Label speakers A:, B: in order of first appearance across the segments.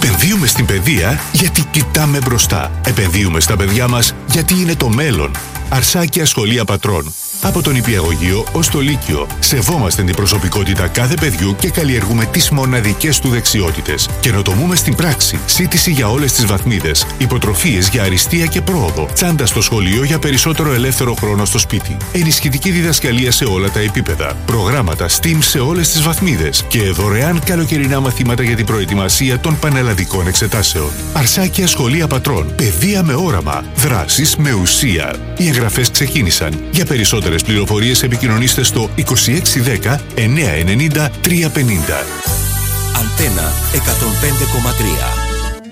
A: Επενδύουμε στην παιδεία γιατί κοιτάμε μπροστά. Επενδύουμε στα παιδιά μας γιατί είναι το μέλλον. Αρσάκια Σχολεία Πατρών. Από τον Νηπιαγωγείο ως το Λύκειο. Σεβόμαστε την προσωπικότητα κάθε παιδιού και καλλιεργούμε τις μοναδικές του δεξιότητες. Καινοτομούμε στην πράξη. Σύντηση για όλες τις βαθμίδες. Υποτροφίες για αριστεία και πρόοδο. Τσάντα στο σχολείο για περισσότερο ελεύθερο χρόνο στο σπίτι. Ενισχυτική διδασκαλία σε όλα τα επίπεδα. Προγράμματα STEAM σε όλες τις βαθμίδες. Και δωρεάν καλοκαιρινά μαθήματα για την προετοιμασία των πανελλαδικών εξετάσεων. Αρσάκια Σχολεία Πατρών. Παιδεία με όραμα. Δράσεις με ουσία. Οι εγγραφές ξεκίνησαν. Για περισσότερες πληροφορίες επικοινωνήστε στο 2610 990 350.
B: Αντένα 105,3.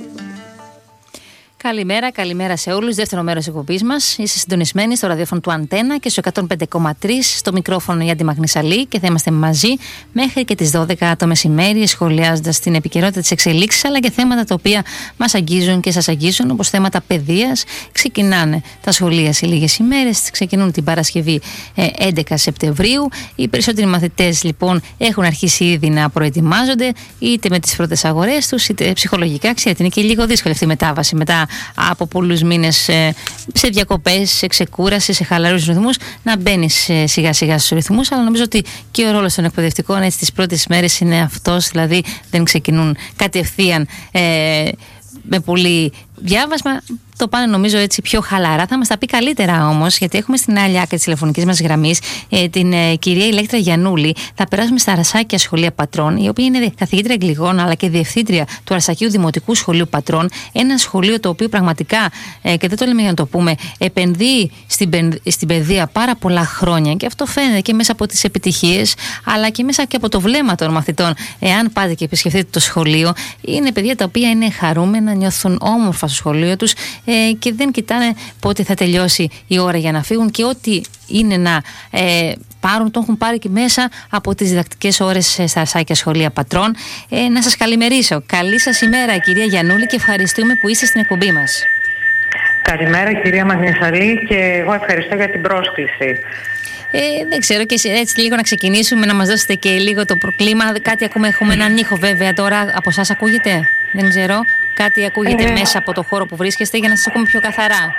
C: Καλημέρα σε όλους. Δεύτερο μέρος εκπομπής μας. Είστε συντονισμένοι στο ραδιόφωνο του Αντένα και στο 105,3 στο μικρόφωνο για τη Μαγνησαλή και θα είμαστε μαζί μέχρι και τις 12 το μεσημέρι, σχολιάζοντας την επικαιρότητα της εξελίξης αλλά και θέματα τα οποία μας αγγίζουν και σας αγγίζουν, όπως θέματα παιδείας. Ξεκινάνε τα σχολεία σε λίγες ημέρες, ξεκινούν την Παρασκευή 11 Σεπτεμβρίου. Οι περισσότεροι μαθητές λοιπόν έχουν αρχίσει ήδη να προετοιμάζονται, είτε με τις πρώτες αγορές τους, είτε ψυχολογικά. Ξέρετε, είναι και λίγο δύσκολη αυτή η μετάβαση μετά από πολλούς μήνες σε διακοπές, σε ξεκούραση, σε χαλαρούς ρυθμούς, να μπαίνεις σιγά σιγά στους ρυθμούς. Αλλά νομίζω ότι και ο ρόλος των εκπαιδευτικών έτσι τις πρώτες μέρες είναι αυτός, δηλαδή δεν ξεκινούν κατευθείαν με πολύ διάβασμα. Το πάνε νομίζω έτσι πιο χαλαρά. Θα μας τα πει καλύτερα όμως, γιατί έχουμε στην άλλη άκρη της τηλεφωνικής μας γραμμής την κυρία Ηλέκτρα Γιαννούλη. Θα περάσουμε στα Αρσάκια Σχολεία Πατρών, η οποία είναι καθηγήτρια Αγγλικών αλλά και διευθύντρια του Αρσακίου Δημοτικού Σχολείου Πατρών. Ένα σχολείο το οποίο πραγματικά, και δεν το λέμε για να το πούμε, επενδύει στην παιδεία πάρα πολλά χρόνια, και αυτό φαίνεται και μέσα από τις επιτυχίες αλλά και μέσα και από το βλέμμα των μαθητών. Εάν πάτε και επισκεφτείτε το σχολείο, είναι παιδιά τα οποία είναι χαρούμενα, νιώθουν όμορφα στο σχολείο τους και δεν κοιτάνε πότε θα τελειώσει η ώρα για να φύγουν, και ό,τι είναι να πάρουν, το έχουν πάρει και μέσα από τις διδακτικές ώρες στα Αρσάκια Σχολεία Πατρών. Να σας καλημερίσω. Καλή σας ημέρα κυρία Γιαννούλη και ευχαριστούμε που είστε στην εκπομπή μας.
D: Καλημέρα κυρία Μαγνησαλή, και εγώ ευχαριστώ για την πρόσκληση.
C: Δεν ξέρω, και έτσι λίγο να ξεκινήσουμε, να μας δώσετε και λίγο το προκλήμα. Κάτι ακούμε, έχουμε έναν ήχο βέβαια τώρα. Από εσάς ακούγεται? Δεν ξέρω. Κάτι ακούγεται μέσα από το χώρο που βρίσκεστε για να σας ακούμε πιο καθαρά.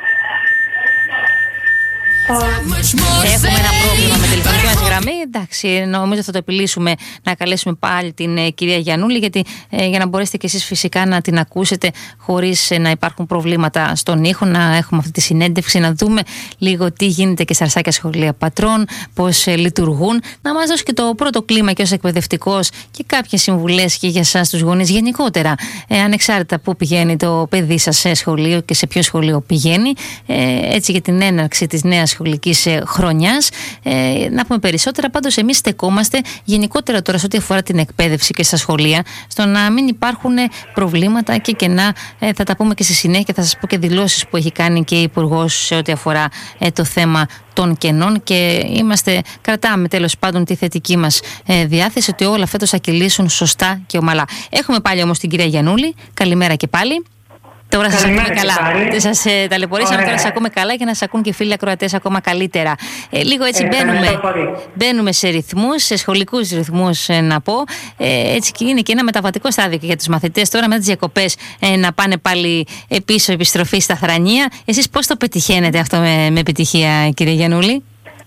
C: Έχουμε ένα πρόβλημα με τηλεφωνική μας γραμμή. Εντάξει, νομίζω θα το επιλύσουμε. Να καλέσουμε πάλι την κυρία Γιαννούλη, γιατί για να μπορέσετε και εσείς φυσικά να την ακούσετε χωρίς να υπάρχουν προβλήματα στον ήχο, να έχουμε αυτή τη συνέντευξη, να δούμε λίγο τι γίνεται και στα Αρσάκια Σχολεία Πατρών, πώς λειτουργούν. Να μας δώσει και το πρώτο κλίμα και ως εκπαιδευτικός και κάποιες συμβουλές και για εσάς τους γονείς γενικότερα, ανεξάρτητα πού πηγαίνει το παιδί σας σε σχολείο και σε ποιο σχολείο πηγαίνει, έτσι για την έναρξη της νέας σχολικής χρονιάς. Να πούμε περισσότερα. Πάντως εμείς στεκόμαστε γενικότερα τώρα σε ό,τι αφορά την εκπαίδευση και στα σχολεία, στο να μην υπάρχουν προβλήματα και κενά. Θα τα πούμε και στη συνέχεια, θα σας πω και δηλώσεις που έχει κάνει και η Υπουργός σε ό,τι αφορά το θέμα των κενών, και κρατάμε τέλος πάντων τη θετική μας διάθεση ότι όλα φέτος θα κυλήσουν σωστά και ομαλά. Έχουμε πάλι όμως την κυρία Γιαννούλη. Καλημέρα και πάλι. Τώρα σας ακούμε καλά. Σας ταλαιπωρήσαμε, τώρα σας ακούμε καλά, και να σας ακούν και φίλοι ακροατές ακόμα καλύτερα. Λίγο έτσι μπαίνουμε σε ρυθμούς, σε σχολικούς ρυθμούς να πω. Έτσι και είναι και ένα μεταβατικό στάδιο και για τους μαθητές τώρα με τις διακοπές να πάνε πάλι πίσω, επιστροφή στα θρανία. Εσείς πώς το πετυχαίνετε αυτό με επιτυχία, κύριε Γιαννούλη?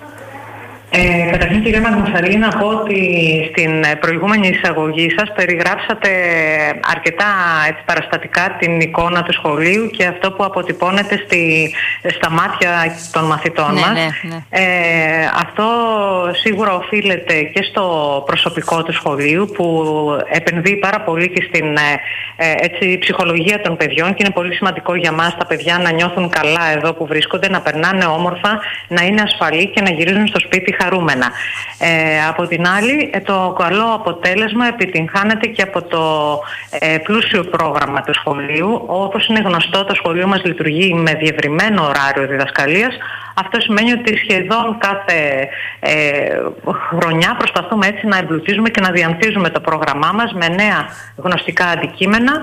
D: Καταρχήν κυρία Μαγνησαλή, να πω ότι στην προηγούμενη εισαγωγή σας περιγράψατε αρκετά παραστατικά την εικόνα του σχολείου και αυτό που αποτυπώνεται στα μάτια των μαθητών μας. Ναι. Αυτό σίγουρα οφείλεται και στο προσωπικό του σχολείου, που επενδύει πάρα πολύ και στην ψυχολογία των παιδιών, και είναι πολύ σημαντικό για μας τα παιδιά να νιώθουν καλά εδώ που βρίσκονται, να περνάνε όμορφα, να είναι ασφαλή και να γυρίζουν στο σπίτι χαρούμενα. Από την άλλη, το καλό αποτέλεσμα επιτυγχάνεται και από το πλούσιο πρόγραμμα του σχολείου. Όπως είναι γνωστό, το σχολείο μας λειτουργεί με διευρυμένο ωράριο διδασκαλίας. Αυτό σημαίνει ότι σχεδόν κάθε χρονιά προσπαθούμε έτσι να εμπλουτίζουμε και να διανθίζουμε το πρόγραμμά μας με νέα γνωστικά αντικείμενα,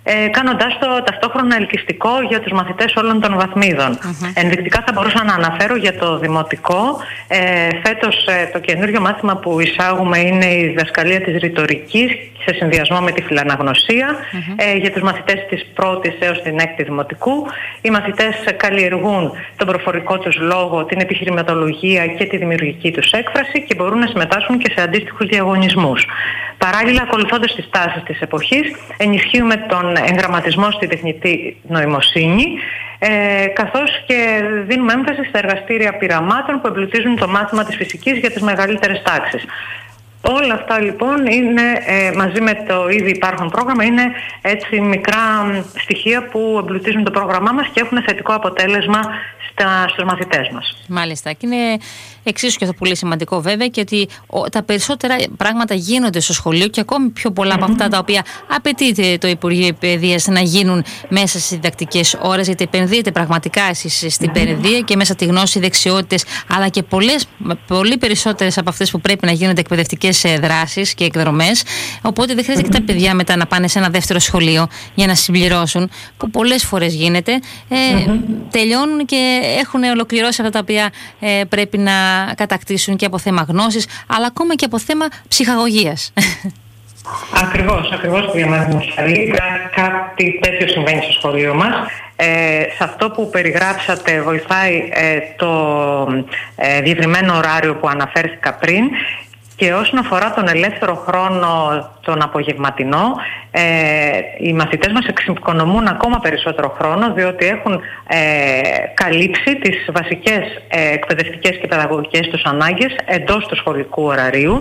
D: κάνοντάς το ταυτόχρονα ελκυστικό για τους μαθητές όλων των βαθμίδων. Ενδεικτικά θα μπορούσα να αναφέρω για το δημοτικό. Φέτος το καινούριο μάθημα που εισάγουμε είναι η διδασκαλία της ρητορικής σε συνδυασμό με τη φιλαναγνωσία. Για τους μαθητές της 1ης έως την 6η δημοτικού. Οι μαθητές καλλιεργούν τον προφορικό τους λόγο, την επιχειρηματολογία και τη δημιουργική τους έκφραση και μπορούν να συμμετάσχουν και σε αντίστοιχους διαγωνισμούς. Παράλληλα, ακολουθώντας τις τάσεις της εποχής, ενισχύουμε τον εγγραμματισμό στη τεχνητή νοημοσύνη, καθώς και δίνουμε έμφαση στα εργαστήρια πειραμάτων που εμπλουτίζουν το μάθημα της φυσικής για τις μεγαλύτερες τάξεις. Όλα αυτά λοιπόν είναι, μαζί με το ήδη υπάρχον πρόγραμμα, είναι έτσι μικρά στοιχεία που εμπλουτίζουν το πρόγραμμά μας και έχουν θετικό αποτέλεσμα στους μαθητές μας.
C: Μάλιστα. Και είναι εξίσου και αυτό πολύ σημαντικό βέβαια, και ότι τα περισσότερα πράγματα γίνονται στο σχολείο και ακόμη πιο πολλά από αυτά τα οποία απαιτείται το Υπουργείο Παιδείας να γίνουν μέσα στις διδακτικές ώρες, γιατί επενδύετε πραγματικά εσείς στην παιδεία και μέσα στη γνώση, δεξιότητες, αλλά και πολύ περισσότερες από αυτές που πρέπει να γίνονται εκπαιδευτικές δράσεις και εκδρομές. Οπότε δεν χρειάζεται και τα παιδιά μετά να πάνε σε ένα δεύτερο σχολείο για να συμπληρώσουν, που πολλές φορές γίνεται. Τελειώνουν και έχουν ολοκληρώσει αυτά τα οποία πρέπει να κατακτήσουν και από θέμα γνώσης, αλλά ακόμα και από θέμα ψυχαγωγίας.
D: Ακριβώς, κυρία Μαγνησαλή. Κάτι τέτοιο συμβαίνει στο σχολείο μας. Σε αυτό που περιγράψατε βοηθάει το διευρυμένο ωράριο που αναφέρθηκα πριν. Και όσον αφορά τον ελεύθερο χρόνο, τον απογευματινό, οι μαθητές μας εξοικονομούν ακόμα περισσότερο χρόνο, διότι έχουν καλύψει τις βασικές εκπαιδευτικές και παιδαγωγικές τους ανάγκες εντός του σχολικού ωραρίου.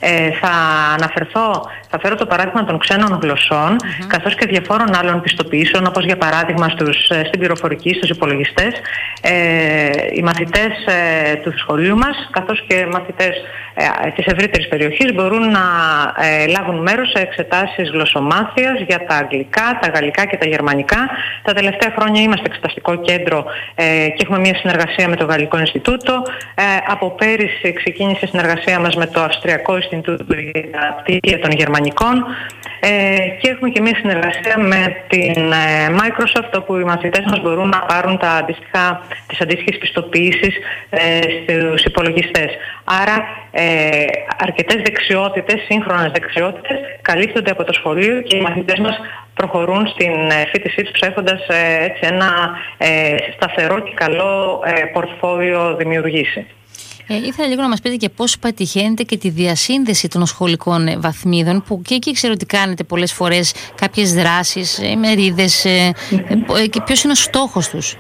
D: Θα φέρω το παράδειγμα των ξένων γλωσσών, καθώς και διαφόρων άλλων πιστοποιήσεων, όπως για παράδειγμα στην πληροφορική, στους υπολογιστές. Οι μαθητές του σχολείου μας, καθώς και μαθητές της ευρύτερης περιοχής, μπορούν να λάβουν μέρος σε εξετάσεις γλωσσομάθειας για τα αγγλικά, τα γαλλικά και τα γερμανικά. Τα τελευταία χρόνια είμαστε εξεταστικό κέντρο και έχουμε μια συνεργασία με το Γαλλικό Ινστιτούτο. Από πέρυσι ξεκίνησε η συνεργασία μας με το Αυστριακό Ινστιτούτο για τα πτυχία των Γερμανικών και έχουμε και μια συνεργασία με την Microsoft, όπου οι μαθητές μας μπορούν να πάρουν τις αντίστοιχες πιστοποιήσεις στους υπολογιστές. Άρα αρκετές δεξιότητες, σύγχρονες δεξιότητες, καλύπτονται από το σχολείο και οι μαθητές μας προχωρούν στην φοιτησή τους έχοντας έτσι ένα σταθερό και καλό πορτφόλιο δημιουργήσει.
C: Ήθελα λίγο να μας πείτε και πώς πετυχαίνετε και τη διασύνδεση των σχολικών βαθμίδων, που και εκεί ξέρω ότι κάνετε πολλές φορές κάποιες δράσεις, μερίδες, και ποιος είναι ο στόχος τους?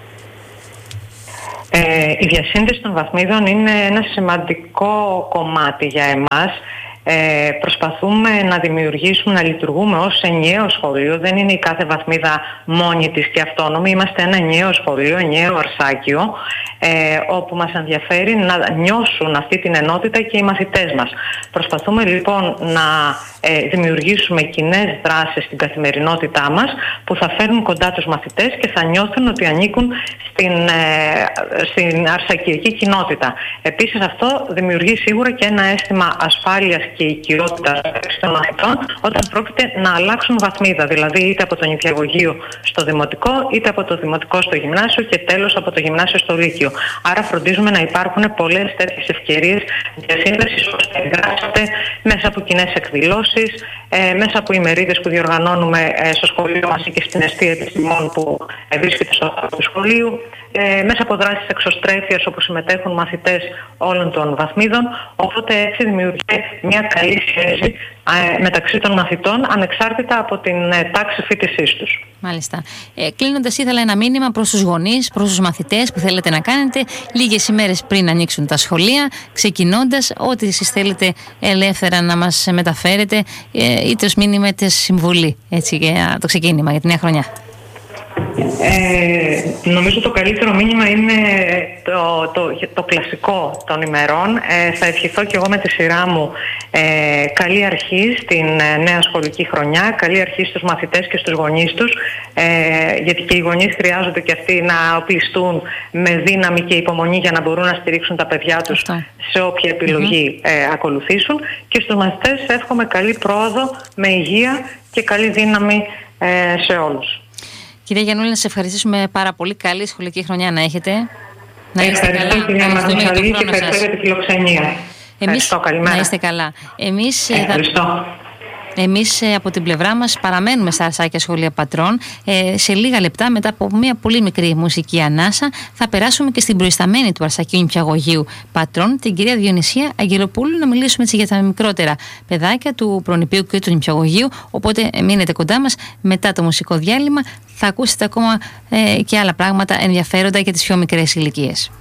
D: Η διασύνδεση των βαθμίδων είναι ένα σημαντικό κομμάτι για εμάς. Προσπαθούμε να δημιουργήσουμε, να λειτουργούμε ως ενιαίο σχολείο. Δεν είναι η κάθε βαθμίδα μόνη της και αυτόνομη. Είμαστε ένα ενιαίο σχολείο, ενιαίο αρσάκιο, όπου μας ενδιαφέρει να νιώσουν αυτή την ενότητα και οι μαθητές μας. Προσπαθούμε λοιπόν να δημιουργήσουμε κοινές δράσεις στην καθημερινότητά μας, που θα φέρνουν κοντά τους μαθητές και θα νιώθουν ότι ανήκουν στην αρσακιακή κοινότητα. Επίσης αυτό δημιουργεί σίγουρα και ένα αίσθημα ασφάλειας και οικειότητας των μαθητών όταν πρόκειται να αλλάξουν βαθμίδα, δηλαδή είτε από το νηπιαγωγείο στο δημοτικό, είτε από το δημοτικό στο γυμνάσιο και τέλος από το γυμνάσιο στο λύκειο. Άρα φροντίζουμε να υπάρχουν πολλές τέτοιες ευκαιρίες διασύνδεσης, ώστε να εγγράψετε μέσα από κοινές εκδηλώσεις, μέσα από ημερίδες που διοργανώνουμε στο σχολείο μας και στην εστία επιστημών που βρίσκεται στο χώρο του σχολείου, μέσα από δράσεις εξωστρέφειας όπου συμμετέχουν μαθητές όλων των βαθμίδων. Οπότε έτσι δημιουργείται μια καλή σχέση μεταξύ των μαθητών, ανεξάρτητα από την τάξη φοιτησής τους.
C: Μάλιστα. Κλείνοντας, ήθελα ένα μήνυμα προς τους γονείς, προς τους μαθητές που θέλετε να κάνετε λίγες ημέρες πριν ανοίξουν τα σχολεία, ξεκινώντας, ό,τι εσείς θέλετε ελεύθερα να μας μεταφέρετε, είτε ως μήνυμα είτε συμβουλή, έτσι, για το ξεκίνημα, για τη νέα χρονιά.
D: Νομίζω το καλύτερο μήνυμα είναι το κλασικό των ημερών. Θα ευχηθώ και εγώ με τη σειρά μου καλή αρχή στην νέα σχολική χρονιά, καλή αρχή στους μαθητές και στους γονείς τους, γιατί και οι γονείς χρειάζονται και αυτοί να οπλιστούν με δύναμη και υπομονή για να μπορούν να στηρίξουν τα παιδιά τους σε όποια επιλογή ακολουθήσουν. Και στους μαθητές εύχομαι καλή πρόοδο με υγεία και καλή δύναμη σε όλους.
C: Κυρία Γιαννούλη, να σας ευχαριστήσουμε πάρα πολύ. Καλή σχολική χρονιά να έχετε.
D: Να είστε καλά. Κυρία Μαγνουσαλή, και ευχαριστώ για τη φιλοξενία.
C: Να είστε καλά. Εμείς από την πλευρά μας παραμένουμε στα Αρσάκια Σχολεία Πατρών. Σε λίγα λεπτά, μετά από μια πολύ μικρή μουσική ανάσα, θα περάσουμε και στην προϊσταμένη του Αρσακίου Νηπιαγωγείου Πατρών, την κυρία Διονυσία Αγγελοπούλου, να μιλήσουμε έτσι για τα μικρότερα παιδάκια του προνηπίου και του νηπιαγωγείου. Οπότε μείνετε κοντά μας. Μετά το μουσικό διάλειμμα θα ακούσετε ακόμα και άλλα πράγματα ενδιαφέροντα για τις πιο μικρές ηλικίες.